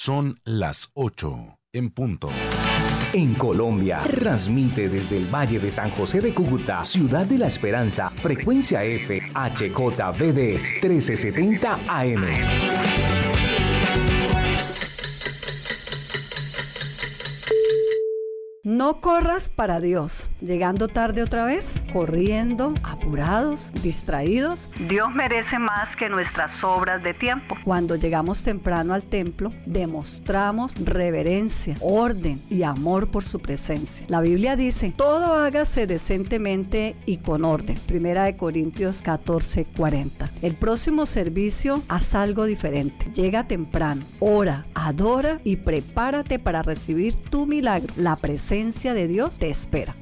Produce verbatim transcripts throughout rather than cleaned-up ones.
Son las ocho en punto. En Colombia, transmite desde el Valle de San José de Cúcuta, Ciudad de la Esperanza, frecuencia F, H J B D trece setenta A M. No corras para Dios, llegando tarde otra vez, corriendo, apurados, distraídos. Dios merece más que nuestras obras de tiempo. Cuando llegamos temprano al templo, demostramos reverencia, orden y amor por su presencia. La Biblia dice, todo hágase decentemente y con orden. Primera de Corintios catorce cuarenta. El próximo servicio, haz algo diferente. Llega temprano, ora, adora y prepárate para recibir tu milagro. La presencia de Dios te espera.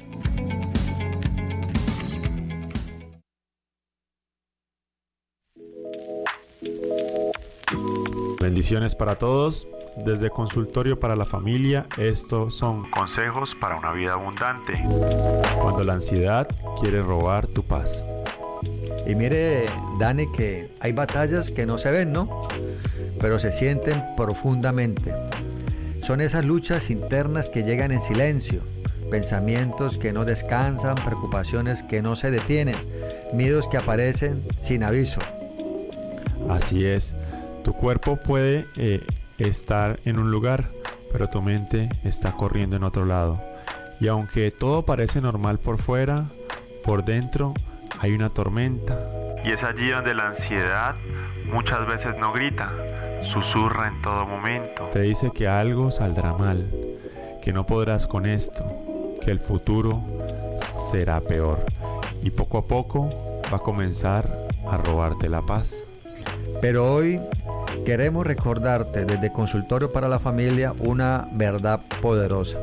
Bendiciones para todos. Desde Consultorio para la Familia, estos son consejos para una vida abundante. Cuando la ansiedad quiere robar tu paz. Y mire, Dani, que hay batallas que no se ven, ¿no? Pero se sienten profundamente. Son esas luchas internas que llegan en silencio, pensamientos que no descansan, preocupaciones que no se detienen, miedos que aparecen sin aviso. Así es, tu cuerpo puede eh, estar en un lugar, pero tu mente está corriendo en otro lado. Y aunque todo parece normal por fuera, por dentro hay una tormenta. Y es allí donde la ansiedad muchas veces no grita, susurra en todo momento. Te dice que algo saldrá mal, que no podrás con esto, que el futuro será peor. Y poco a poco va a comenzar a robarte la paz. Pero hoy queremos recordarte desde Consultorio para la Familia una verdad poderosa.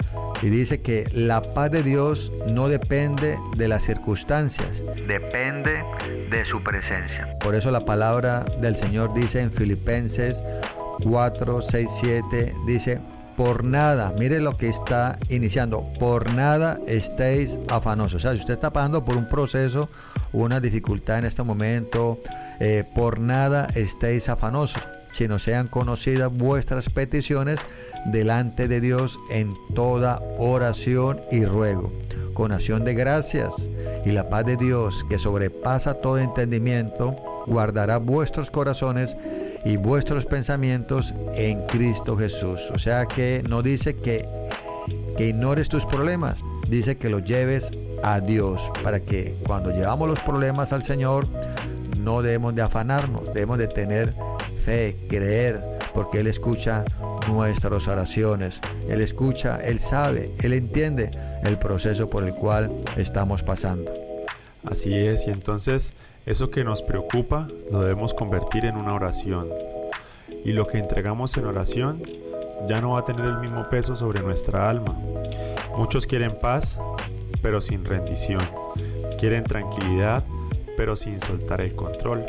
Y dice que la paz de Dios no depende de las circunstancias, depende de su presencia. Por eso la palabra del Señor dice en Filipenses cuatro, seis, siete, dice, por nada, mire lo que está iniciando, por nada estéis afanosos. O sea, si usted está pasando por un proceso, una dificultad en este momento, eh, por nada estéis afanosos, sino sean conocidas vuestras peticiones delante de Dios en toda oración y ruego, con acción de gracias, y la paz de Dios, que sobrepasa todo entendimiento, guardará vuestros corazones y vuestros pensamientos en Cristo Jesús. O sea que no dice que, que ignores tus problemas, dice que los lleves a Dios, para que cuando llevamos los problemas al Señor, no debemos de afanarnos, debemos de tener fe, creer, porque Él escucha nuestras oraciones, Él escucha, Él sabe, Él entiende el proceso por el cual estamos pasando. Así es, y entonces eso que nos preocupa lo debemos convertir en una oración, y lo que entregamos en oración ya no va a tener el mismo peso sobre nuestra alma. Muchos quieren paz, pero sin rendición, quieren tranquilidad, pero sin soltar el control.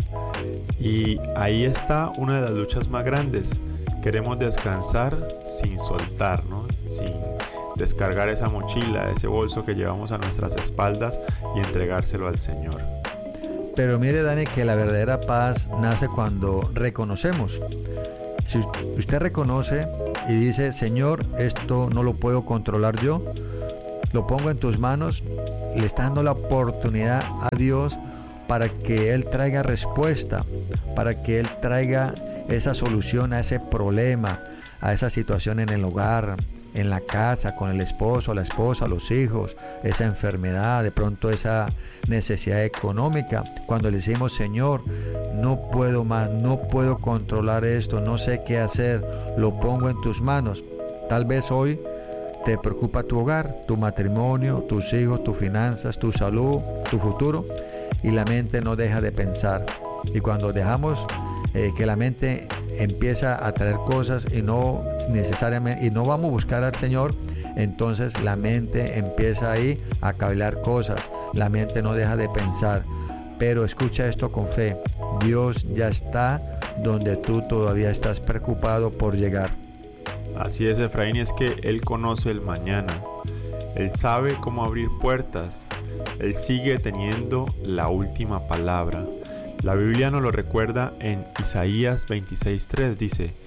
Y ahí está una de las luchas más grandes. Queremos descansar sin soltar, ¿no? Sin descargar esa mochila, ese bolso que llevamos a nuestras espaldas y entregárselo al Señor. Pero mire, Dani, que la verdadera paz nace cuando reconocemos. Si usted reconoce y dice, Señor, esto no lo puedo controlar yo, lo pongo en tus manos, y le está dando la oportunidad a Dios para que Él traiga respuesta, para que Él traiga esa solución a ese problema, a esa situación en el hogar, en la casa, con el esposo, la esposa, los hijos, esa enfermedad, de pronto esa necesidad económica. Cuando le decimos, Señor, no puedo más, no puedo controlar esto, no sé qué hacer, lo pongo en tus manos. Tal vez hoy te preocupa tu hogar, tu matrimonio, tus hijos, tus finanzas, tu salud, tu futuro, y la mente no deja de pensar. Y cuando dejamos eh, que la mente empieza a traer cosas y no necesariamente y no vamos a buscar al Señor, entonces la mente empieza ahí a cavilar cosas, la mente no deja de pensar. Pero escucha esto con fe, Dios ya está donde tú todavía estás preocupado por llegar. Así es, Efraín, y es que Él conoce el mañana, Él sabe cómo abrir puertas, Él sigue teniendo la última palabra. La Biblia nos lo recuerda en Isaías veintiséis tres, dice,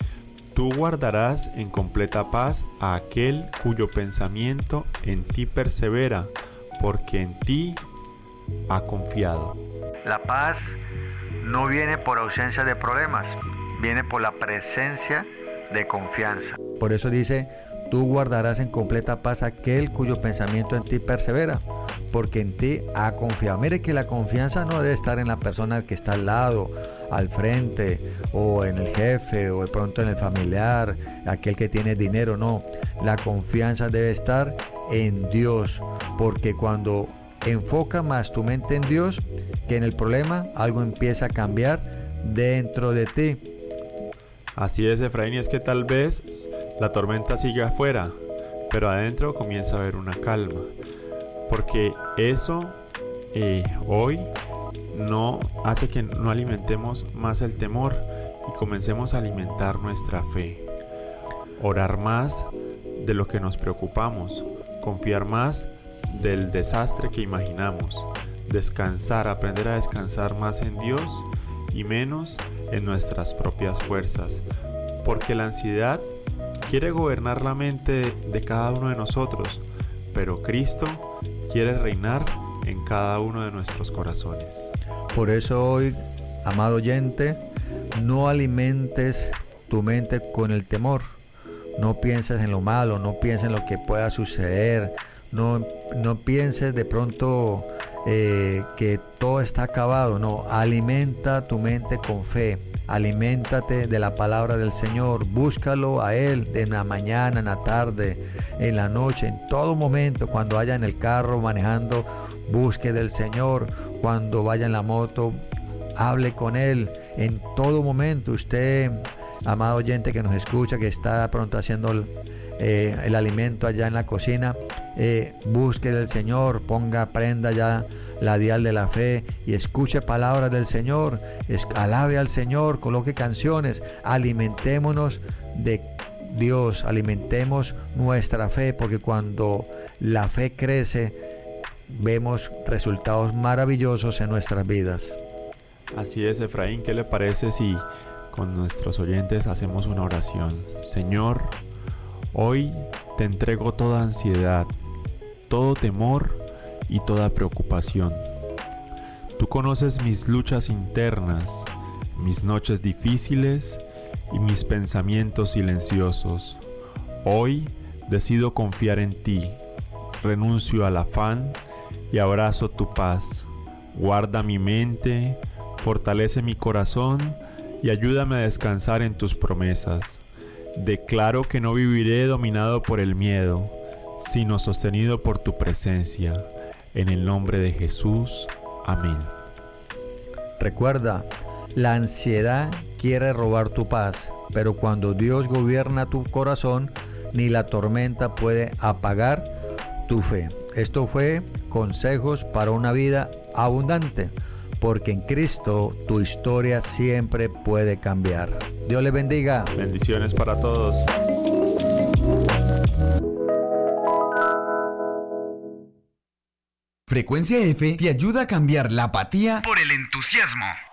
Tú guardarás en completa paz a aquel cuyo pensamiento en ti persevera, porque en ti ha confiado. La paz no viene por ausencia de problemas, viene por la presencia de confianza. Por eso dice, tú guardarás en completa paz a aquel cuyo pensamiento en ti persevera, porque en ti ha confiado. Mire que la confianza no debe estar en la persona que está al lado, al frente, o en el jefe, o de pronto en el familiar, aquel que tiene dinero. No, la confianza debe estar en Dios, porque cuando enfoca más tu mente en Dios que en el problema, algo empieza a cambiar dentro de ti. Así es, Efraín, y es que tal vez la tormenta sigue afuera, pero adentro comienza a haber una calma, porque eso eh, hoy no hace que no alimentemos más el temor y comencemos a alimentar nuestra fe, orar más de lo que nos preocupamos, confiar más del desastre que imaginamos, descansar, aprender a descansar más en Dios y menos en nuestras propias fuerzas, porque la ansiedad quiere gobernar la mente de cada uno de nosotros, pero Cristo quiere reinar en cada uno de nuestros corazones. Por eso hoy, amado oyente, no alimentes tu mente con el temor. No pienses en lo malo, no pienses en lo que pueda suceder, no, no pienses de pronto eh, que todo está acabado. No, alimenta tu mente con fe. Aliméntate de la palabra del Señor, búscalo a Él en la mañana, en la tarde, en la noche, en todo momento. Cuando vaya en el carro manejando, busque del Señor. Cuando vaya en la moto, hable con Él. En todo momento, usted, amado oyente que nos escucha, que está pronto haciendo el, eh, el alimento allá en la cocina, eh, busque del Señor, ponga, prenda ya la dial de la fe y escuche palabras del Señor, es, alabe al Señor, coloque canciones, alimentémonos de Dios, alimentemos nuestra fe, porque cuando la fe crece, vemos resultados maravillosos en nuestras vidas. Así es, Efraín, ¿qué le parece si con nuestros oyentes hacemos una oración? Señor, hoy te entrego toda ansiedad, todo temor y toda preocupación. Tú conoces mis luchas internas, mis noches difíciles y mis pensamientos silenciosos. Hoy decido confiar en ti, renuncio al afán y abrazo tu paz. Guarda mi mente, fortalece mi corazón y ayúdame a descansar en tus promesas. Declaro que no viviré dominado por el miedo, sino sostenido por tu presencia. En el nombre de Jesús. Amén. Recuerda, la ansiedad quiere robar tu paz, pero cuando Dios gobierna tu corazón, ni la tormenta puede apagar tu fe. Esto fue Consejos para una vida abundante, porque en Cristo tu historia siempre puede cambiar. Dios les bendiga. Bendiciones para todos. Frecuencia F te ayuda a cambiar la apatía por el entusiasmo.